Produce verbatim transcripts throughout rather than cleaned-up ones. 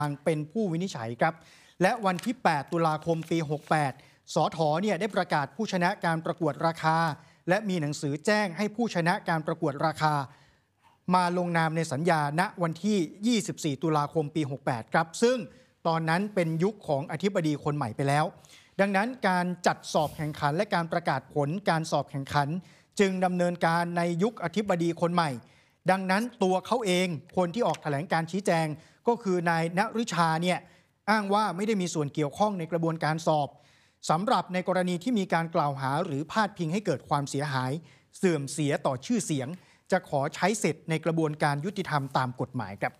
เป็นผู้วินิจฉัยครับและวันที่แปดตุลาคมปีหกแปดสธเนี่ยได้ประกาศผู้ชนะการประกวดราคาและมีหนังสือแจ้งให้ผู้ชนะการประกวดราคามาลงนามในสัญญาณวันที่ยี่สิบสี่ตุลาคมปีหกแปดครับซึ่งตอนนั้นเป็นยุคของอธิบดีคนใหม่ไปแล้วดังนั้นการจัดสอบแข่งขันและการประกาศผลการสอบแข่งขันจึงดำเนินการในยุคอธิบดีคนใหม่ดังนั้นตัวเขาเองคนที่ออกแถลงการชี้แจงก็คือนายณฤชาเนี่ยอ้างว่าไม่ได้มีส่วนเกี่ยวข้องในกระบวนการสอบสำหรับในกรณีที่มีการกล่าวหาหรือพาดพิงให้เกิดความเสียหายเสื่อมเสียต่อชื่อเสียงจะขอใช้สิทธิ์ในกระบวนการยุติธรรมตามกฎหมายครับ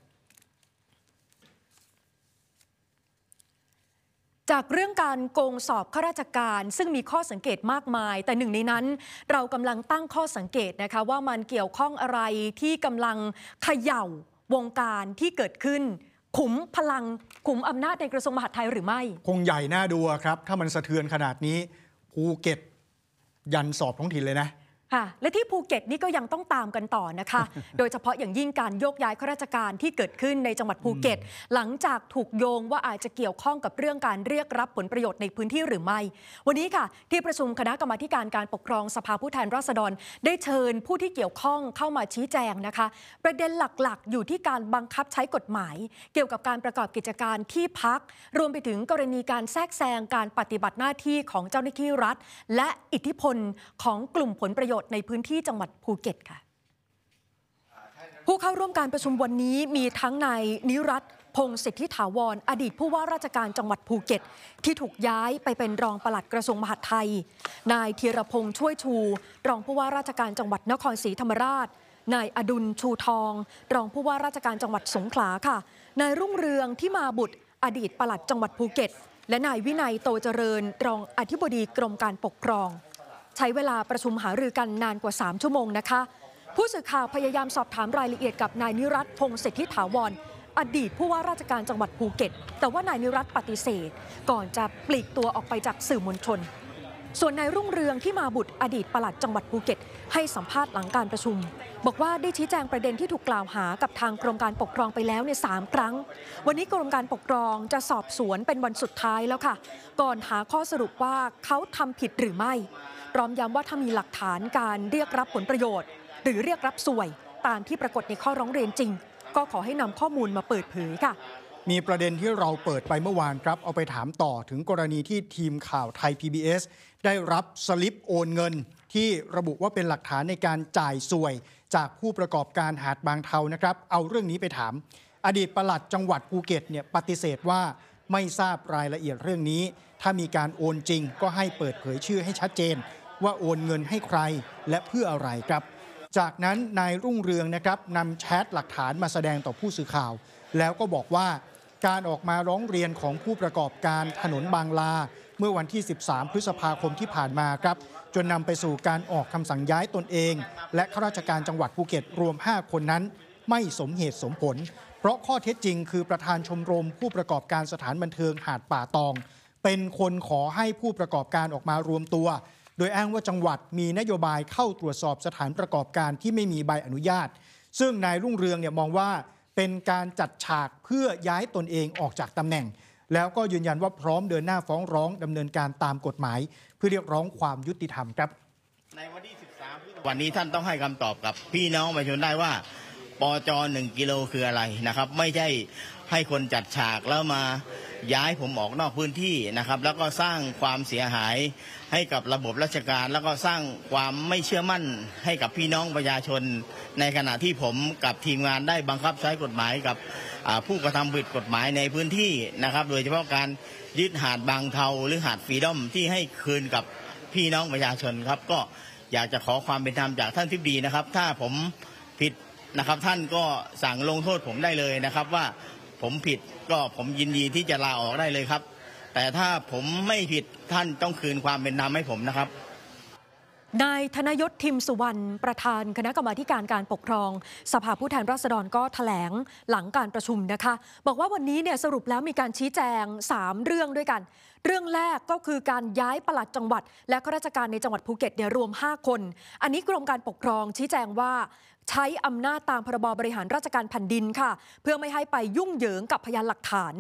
จากเรื่องการโกงสอบข้าราชการซึ่งมีข้อสังเกตมากมายแต่หนึ่งในนั้นเรากำลังตั้งข้อสังเกตนะคะว่ามันเกี่ยวข้องอะไรที่กำลังเขย่าวงการที่เกิดขึ้นขุมพลังขุมอำนาจในกระทรวงมหาดไทยหรือไม่คงใหญ่น่าดูครับถ้ามันสะเทือนขนาดนี้ภูเก็ตยันสอบท้องถิ่นเลยนะค่ะและที่ภูเก็ตนี่ก็ยังต้องตามกันต่อนะคะโดยเฉพาะอย่างยิ่งการโยกย้ายข้าราชการที่เกิดขึ้นในจังหวัดภูเก็ตหลังจากถูกโยงว่าอาจจะเกี่ยวข้องกับเรื่องการเรียกรับผลประโยชน์ในพื้นที่หรือไม่วันนี้ค่ะที่ประชุมคณะกรรมาการการปกครองสภาผู้แทนราษฎรได้เชิญผู้ที่เกี่ยวข้องเข้ามาชี้แจงนะคะประเด็นหลักๆอยู่ที่การบังคับใช้กฎหมายเกี่ยวกับการประกอบกิจการที่พักรวมไปถึงกรณีการแทรกแซงการปฏิบัติหน้าที่ของเจ้าหน้าที่รัฐและอิทธิพลของกลุ่มผลประโยชน์ในพื้นที่จังหวัดภูเก็ตค่ะผู้เข้าร่วมการประชุมวันนี้มีทั้งนายนิรัตน์พงษ์สิทธิถาวรอดีตผู้ว่าราชการจังหวัดภูเก็ตที่ถูกย้ายไปเป็นรองปลัดกระทรวงมหาดไทยนายธีรพงษ์ช่วยชูรองผู้ว่าราชการจังหวัดนครศรีธรรมราชนายอดุลชูทองรองผู้ว่าราชการจังหวัดสงขลาค่ะนายรุ่งเรืองที่มาบุตรอดีตปลัดจังหวัดภูเก็ตและนายวินัยโตเจริญรองอธิบดีกรมการปกครองใช้เวลาประชุมหารือกันนานกว่าสามชั่วโมงนะคะผู้สื่อข่าวพยายามสอบถามรายละเอียดกับนายนิรัตน์พงษ์สิทธิถาวรอดีตผู้ว่าราชการจังหวัดภูเก็ตแต่ว่านายนิรัตน์ปฏิเสธก่อนจะปลีกตัวออกไปจากสื่อมวลชนส่วนนายรุ่งเรืองที่มาบุตรอดีตปลัดจังหวัดภูเก็ตให้สัมภาษณ์หลังการประชุมบอกว่าได้ชี้แจงประเด็นที่ถูกกล่าวหากับทางกรมการปกครองไปแล้วในสามครั้งวันนี้กรมการปกครองจะสอบสวนเป็นวันสุดท้ายแล้วค่ะก่อนหาข้อสรุปว่าเขาทำผิดหรือไม่พร้อมย้ำว่าถ้ามีหลักฐานการเรียกรับผลประโยชน์หรือเรียกรับสวยตามที่ปรากฏในข้อร้องเรียนจริงก็ขอให้นำข้อมูลมาเปิดเผยค่ะมีประเด็นที่เราเปิดไปเมื่อวานครับเอาไปถามต่อถึงกรณีที่ทีมข่าวไทย พี บี เอส ได้รับสลิปโอนเงินที่ระบุว่าเป็นหลักฐานในการจ่ายสวยจากผู้ประกอบการหาดบางเทานะครับเอาเรื่องนี้ไปถามอดีตปลัดจังหวัดภูเก็ตเนี่ยปฏิเสธว่าไม่ทราบรายละเอียดเรื่องนี้ถ้ามีการโอนจริงก็ให้เปิดเผยชื่อให้ชัดเจนว่าโอนเงินให้ใครและเพื่ออะไรครับจากนั้นนายรุ่งเรืองนะครับนำแชทหลักฐานมาแสดงต่อผู้สื่อข่าวแล้วก็บอกว่าการออกมาร้องเรียนของผู้ประกอบการถนนบางลาเมื่อวันที่สิบสามพฤษภาคมที่ผ่านมาครับจนนำไปสู่การออกคำสั่งย้ายตนเองและข้าราชการจังหวัดภูเก็ตรวมห้าคนนั้นไม่สมเหตุสมผลเพราะข้อเท็จจริงคือประธานชมรมผู้ประกอบการสถานบันเทิงหาดป่าตองเป็นคนขอให้ผู้ประกอบการออกมารวมตัวโดยอ้างว่าจังหวัดมีนโยบายเข้าตรวจสอบสถานประกอบการที่ไม่มีใบอนุญาตซึ่งนายรุ่งเรืองเนี่ยมองว่าเป็นการจัดฉากเพื่อย้ายตนเองออกจากตำแหน่งแล้วก็ยืนยันว่าพร้อมเดินหน้าฟ้องร้องดำเนินการตามกฎหมายเพื่อเรียกร้องความยุติธรรมครับในวันที่สิบสามวันนี้ท่านต้องให้คำตอบกับพี่น้องประชาชนได้ว่าปจหนึ่งกิโลคืออะไรนะครับไม่ใช่ให้คนจัดฉากแล้วมาย้ายผมออกนอกพื้นที่นะครับแล้วก็สร้างความเสียหายให้กับระบบราชการแล้วก็สร้างความไม่เชื่อมั่นให้กับพี่น้องประชาชนในขณะที่ผมกับทีมงานได้บังคับใช้กฎหมายกับผู้กระทำผิดกฎหมายในพื้นที่นะครับโดยเฉพาะการยึดหาดบางเทาหรือหาดฟรีดอมที่ให้คืนกับพี่น้องประชาชนครับก็อยากจะขอความเป็นธรรมจากท่านทิบดีนะครับถ้าผมผิดนะครับท่านก็สั่งลงโทษผมได้เลยนะครับว่าผมผิดก็ผมยินดีที่จะลาออกได้เลยครับแต่ถ้าผมไม่ผิดท่านต้องคืนความเป็นธรรมให้ผมนะครับนายธนยศทิมสุวรรณประธานคณะกรรมาการการปกครองสภาผู้แทนราษฎรก็แถลงหลังการประชุมนะคะบอกว่าวันนี้เนี่ยสรุปแล้วมีการชี้แจงสามเรื่องด้วยกันเรื่องแรกก็คือการย้ายปลัดจังหวัดและข้าราชการในจังหวัดภูเก็ตเนี่ยรวมห้าคนอันนี้กรมการปกครองชี้แจงว่าใช้อำนาจตามพรบ บริหารราชการแผ่นดินค่ะเพื่อไม่ให้ไปยุ่งเหยิงกับพยานหลักฐาน